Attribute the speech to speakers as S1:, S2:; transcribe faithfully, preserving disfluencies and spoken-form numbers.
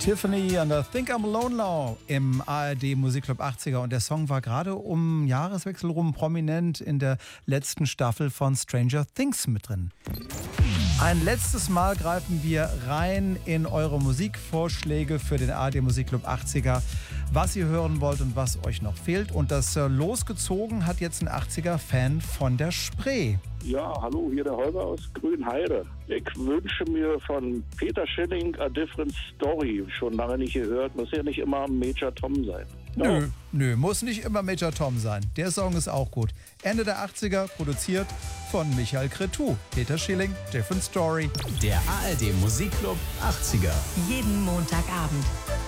S1: Tiffany and I Think I'm Alone Now im A R D Musikclub achtziger. Und der Song war gerade um Jahreswechsel rum prominent in der letzten Staffel von Stranger Things mit drin. Ein letztes Mal greifen wir rein in eure Musikvorschläge für den A R D Musikclub achtziger, was ihr hören wollt und was euch noch fehlt. Und das äh, losgezogen hat jetzt ein achtziger-Fan von der Spree.
S2: Ja, hallo, hier der Holger aus Grünheide. Ich wünsche mir von Peter Schilling A Different Story. Schon lange nicht gehört. Muss ja nicht immer Major Tom sein.
S1: Nö, oh. nö, muss nicht immer Major Tom sein. Der Song ist auch gut. Ende der achtziger, produziert von Michael Cretu. Peter Schilling, Different Story.
S3: Der A R D Musikclub achtziger.
S4: Jeden Montagabend